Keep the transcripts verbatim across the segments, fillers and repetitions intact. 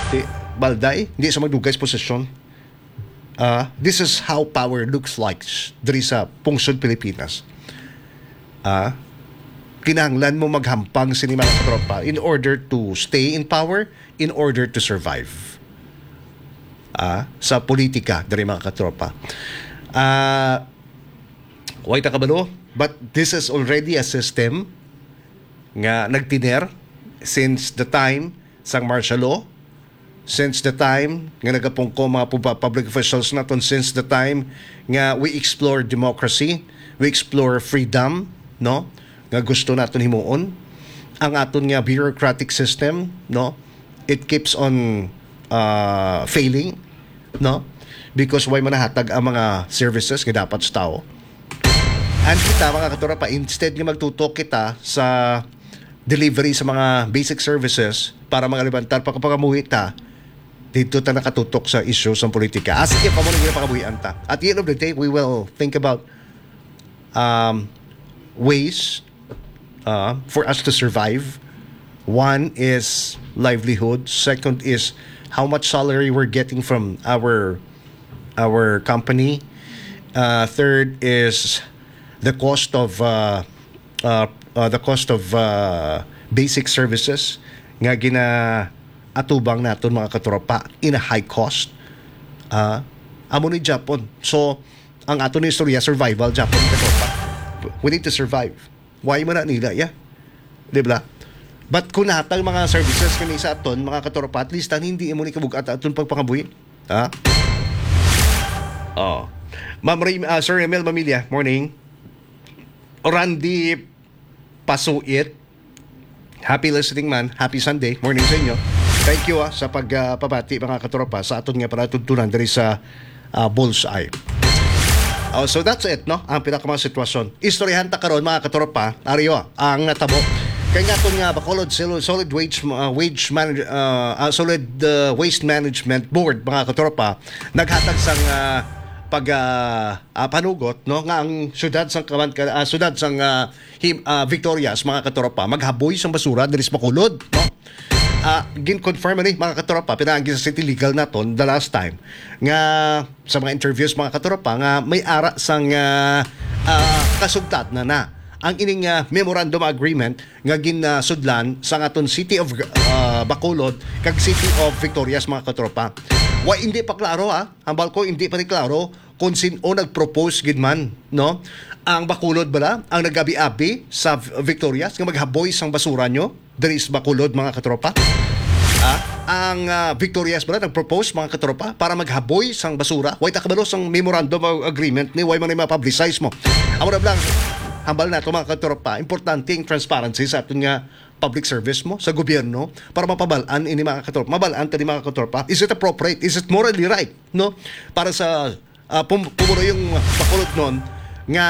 Di, balday, hindi sa magdugay sa posisyon. Uh, this is how power looks like diri sa pungsod Pilipinas. Ah, uh, kinahanglan mo maghampang sini mga katropa in order to stay in power, in order to survive. Ah, uh, sa politika diri mga katropa. Ah, uh, wait ta kabalo, but this is already a system nga nagtiner since the time sang martial law, since the time nga nagapungko mga public officials naton, since the time nga we explore democracy, we explore freedom, no, nga gusto naton himuon ang aton nga bureaucratic system, no, it keeps on uh, failing, no, because why manahatag ang mga services nga dapat sa tao. And kita mga katropa, instead nga magtutok kita sa delivery sa mga basic services para magalibantar pagkapamuhi ta, dito ta nakatutok sa issue sa politika. As if amo nang pakabuhian ta. At the end of the day, we will think about um, ways uh, for us to survive. One is livelihood. Second is how much salary we're getting from our our company. Uh, third is the cost of uh, uh, uh, the cost of uh, basic services nga gina atubang naton mga katropa in a high cost. Uh, amo ni Japon. So, ang aton ni istorya, survival, Japon katropa. We need to survive. Why mo na nila, yeah? Diba? But kung natang mga services kani sa aton, mga katropa, at least hindi mo ni kabugat aton pagpangabuhi. Ha? Oh. Ma'am Ray, uh, Sir Emil Mamilya, morning. Randy Pasuit, happy listening man, happy Sunday, morning sa inyo. Thank you ah, sa pagpabati uh, mga katropa sa aton nga panatuntunan diri sa uh, Bullseye. Oh, so that's it, no? Ang pinakamang sitwasyon. Istoryahan ta karon mga katropa, ariyo ang natabo. Kay nga aton nga Bacolod Solid Wage uh, Wage Manage uh, uh, Solid uh, Waste Management Board mga katropa naghatag sang uh, pag uh, uh, panugot, no, nga ang syudad sang uh, syudad sang uh, him, uh, Victorias mga katropa maghaboy sang basura diri sa Bacolod, no? Uh, gin-confirm ni mga katropa, pinagi sa city legal naton the last time nga sa mga interviews mga katropa nga may ara sang uh, uh, kasugtat na na ang ining uh, memorandum agreement nga ginsudlan uh, sa aton City of uh, Bacolod kag City of Victorias mga katropa. Wa hindi pa klaro ha, ang balko hindi pa ni klaro kung sino nag-propose gid man, no? Ang Bacolod bala ang nagabi-abi sa Victorias nga maghaboy sang basura nyo diri sa Bacolod mga katropa. Ah, ang uh, Victorias bala nag-propose mga katropa para maghaboy sang basura. Way ta kabalo sang memorandum of agreement ni way man ma-publicize mo. Amo na lang hambal nato mga katropa, importante ang transparency sa aton nga public service mo sa gobyerno para mapabalaan ini mga katropa. Mabalaan tani mga katropa. Is it appropriate? Is it morally right? No? Para sa uh, pum- pumuro yung Bacolod nun nga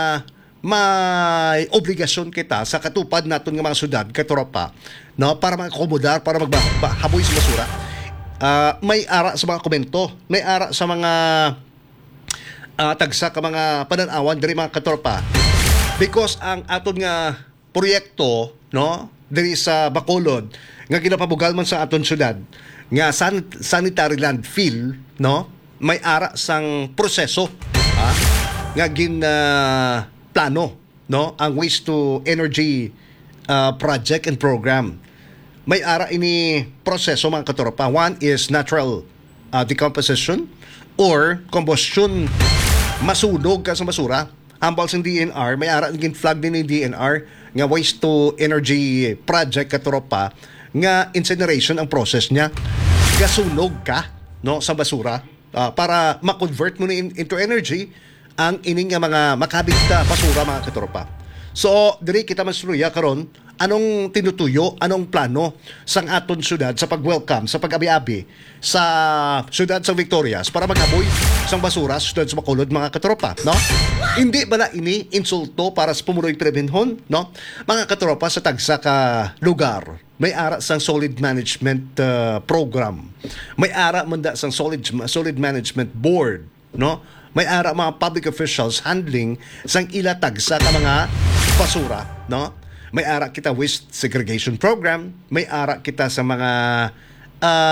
may obligasyon kita sa katupad naton nga mga syudad katropa, no, para mag-akomodar, para maghaboy sa basura. Uh, may ara sa mga komento, may ara sa mga uh, tagsa ka mga pananawan diri mga katropa. Because ang aton nga proyekto, no, diri sa Bacolod nga ginapabugal man sa aton syudad nga san- sanitary landfill, no, may ara sang proseso, ha, nga gin uh, plano, no, ang waste to energy uh, project and program. May ara ini proseso mga katropa. One is natural uh, decomposition or combustion, masunog ka sa basura. Hambal sa D N R, may ara gin flag din ni D N R nga waste to energy project katropa nga incineration ang process niya. Gasunog ka, no, sa basura uh, para ma-convert mo in, into energy ang ining nga mga makabit na basura mga katropa. So, diri kita masluya karon anong tinutuyo, anong plano sang aton syudad sa pag-welcome, sa pag-abi-abi sa syudad sa Victorias para maghaboy sang basura sa syudad sa Bacolod mga katropa, no? Hindi ba na ini insulto para sa pumuloy prebenhon, no? Mga katropa sa tagsa ka lugar, may ara sang solid management uh, program. May ara man da sang solid solid management board, no? May ara mga public officials handling sang ilatag sa ka mga basura, no? May ara kita waste segregation program, may ara kita sa mga uh,